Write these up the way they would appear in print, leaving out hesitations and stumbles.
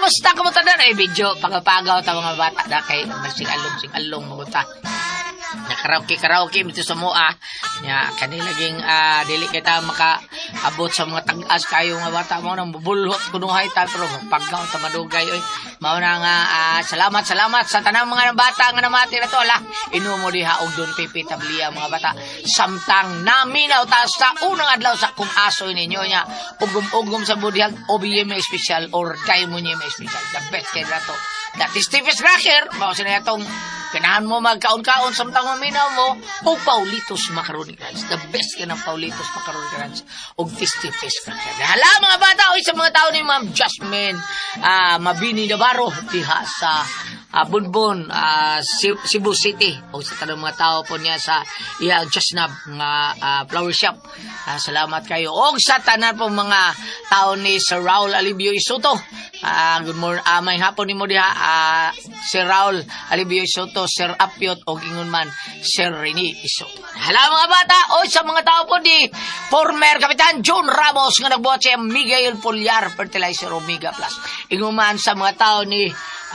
Kamusta ka mo tanan? Video, pagapagaw ta mga bata na kay sing-along mo ta. Na karaoke dito sa mua. Nya kanilaging dili kita makaabot sa mga tag-as kayo nga bata mo nang bubulhot kunuhay ta pero paggaw ta madugay oy. Mao na nga salamat sa tanang mga bata nga namati na to ala. Inumo diha og don pipi tabliya mga bata. Samtang naminaw ta sa unang adlaw sa kung asoy ninyo nya ugom sa budihag OBM special or Diamond special. The best kay dato. That is Stevens Cracker. Mao sila itong kanahan mo magkaon-kaon samtang maminaw mo o Paulitos Macaroni Crunch. The best ka ng Paulitos Macaroni Crunch o Stevens Cracker. Hala mga bata o sa mga tao ni Ma'am Jasmine Mabini Navarro diha sa Bunbon, Cebu City o sa tanong mga tao po niya sa iyang Jasnab nga flower shop. Salamat kayo. O sa tanan po mga tao ni Sir Raul Alibio Isoto. Good morning. May hapon ni mo diha Sir Raul Alibio Isoto, Sir Apiot o ingon man Sir Rene Isoto. Hala mga bata o sa mga tao po ni former Kapitan John Ramos nga nagbuhat siya Miguel Poliar Fertilizer Omega Plus. Ingon man sa mga tao ni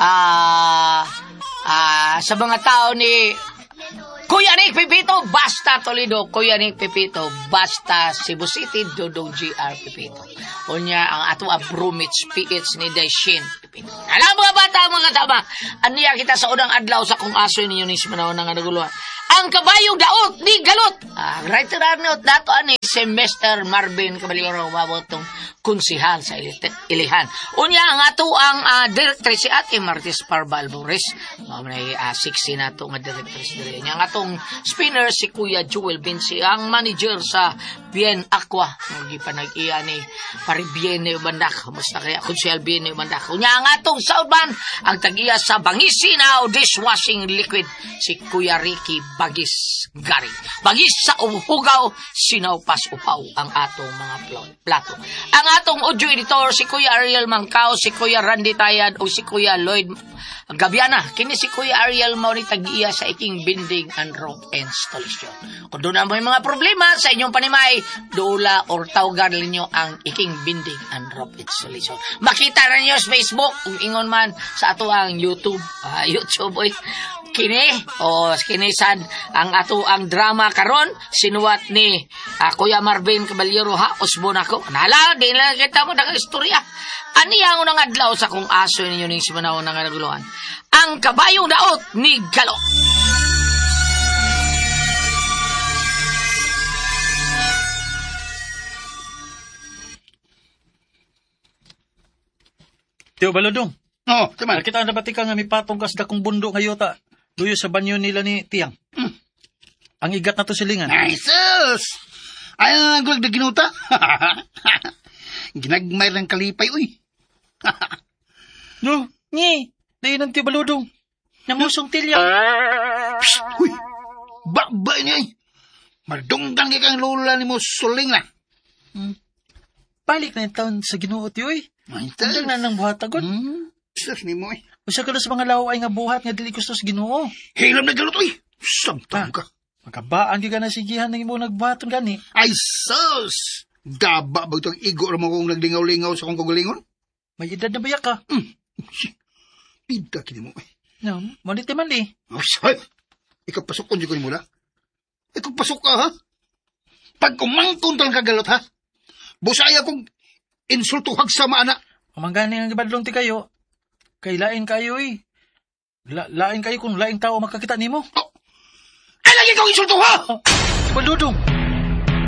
sa mga tao ni Kuya Nick Pipito, basta Toledo, Kuya Nick Pipito, basta Cebu City, Dodong GR Pipito. Unya ang ato Bromwich PH ni Daishin Pipito. Alam mga bata, mga kasama, aniya kita sa unang adlaw sa kung aso ninyo ni Simanao ng naguluhan. Ang kabayong daot ni Galot. Right around dato ani semester Marvin Caballero mabotong kunsihal sa Ilihan. Unya ang ato ang directrice si Ate Martis Parbal Bores. May 60 na to nga directrice dire. Ang atong spinner si Kuya Joel Binsi, ang manager sa Bien Aqua. Hindi pa nag-iya ni Paribiene Bandak. Basta kaya Kunsihal Biene Bandak. Unya ang atong soundman ang tag-iya sa Bangisinaw dishwashing liquid si Kuya Ricky Bagis Gari. Bagis sa uhugaw, sinawpas upaw ang atong mga plato. Ang atong audio editor si Kuya Ariel Mangkao, si Kuya Randy Tayad o si Kuya Lloyd Gabiana. Kini si Kuya Ariel mao ni tag-iya sa iking binding and rope installation. Kung doon na may mga problema sa inyong panimay, doula or tawagan ninyo ang iking binding and rope installation. Makita na niyo sa Facebook kung ingon man sa ato ang YouTube. YouTube oy. Kinisan ang ato ang drama karon sinuwat ni Kuya Marvin Caballero ha usbon ako. Nala, di na kita mo daga istorya. Ani ang unang adlaw sa kung aso ninyo ning Simanao nga naguluhan. Ang kabayong daot ni Galot. Teo Balodong. Oh, teman. Kita na batika nga may patong kas dakong bundok ngayota. Luyo sa banyo nila ni Tiyang. Ang igat na to silingan. Ay, sus! Ayaw na gulag na ginuta. Ginagmay ng kalipay, uy. No, ngi. Dayo ng Teo Balodong. Namusong Tilyang. Psst, uy. Babay niya, madunggang kang lula ni mo suling na. Balik na yung taon sa Ginoo, Teo, eh. Andang na ng buhatagon. Sus ni mo, eh. Usa ka sa mga laway nga buhat nga dili gusto sa Ginoo. Hilam na galot, uy. Samtang ka. Magkabaan ka na sigihan ng imo nagbuhaton gani. Ay, sus! Daba ba itong igo naman kong naglingaw-lingaw sa kong kagalingon? May edad na bayak ka. Pida kini mo, eh. No, maniti man eh. Ay, ikaw pasok ko di ko ni mula. Ikaw pasok ka, ha? Pag kumangkon tal kagalot, ha? Busaya kong insultuhag sa maana. Kamanggani ang ibadlong ti kayo. Kay lain kayo eh. Lain kayo kung laing tao makakita nimo. Oh. Ay, lagi kong insultuha! Baludong!